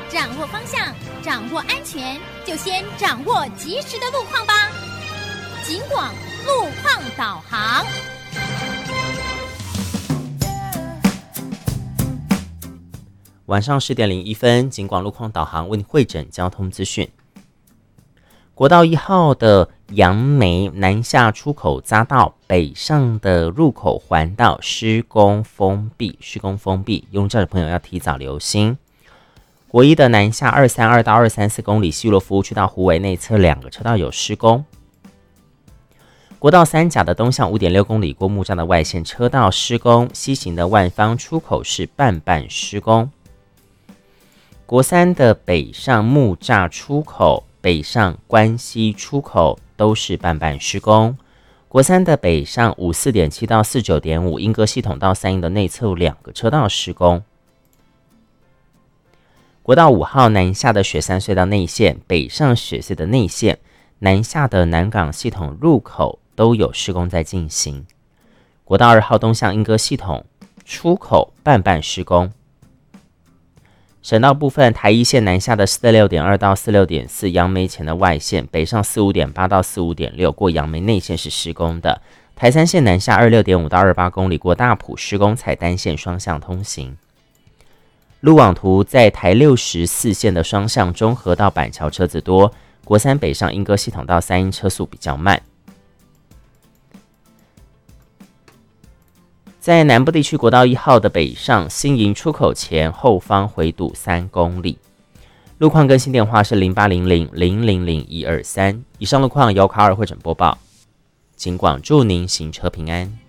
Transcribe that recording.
掌握方向，掌握安全，就先掌握及时的路况吧。警广路况导航。 晚上10点01分，警广路况导航为你汇整交通资讯。国道1号的杨梅南下出口匝道北上的入口环道施工封闭，用车的朋友要提早留心。国一的南下232到234公里西罗服务区到湖尾内侧2个车道有施工。国道3甲的东向5.6公里过木栅的外线车道施工，西行的万方出口是半施工。国3的北上木栅出口、北上关西出口都是半施工。国3的北上54.7到49.5莺歌系统到三营的内侧2个车道施工。国道5号南下的雪山隧道内线、北上雪隧的内线、南下的南港系统入口都有施工在进行。国道2号东向莺歌系统出口半施工。省道部分，台一线南下的46.2到46.4杨梅前的外线，北上45.8到45.6过杨梅内线是施工的。台3线南下26.5到28公里过大埔施工采单线双向通行。路网图在台64线的双向中和到板桥车子多，国3北上莺歌系统到三营车速比较慢。在南部地区，国道1号的北上新营出口前后方回堵3公里。路况更新电话是0800000123。以上路况由卡尔汇整播报。警广祝您行车平安。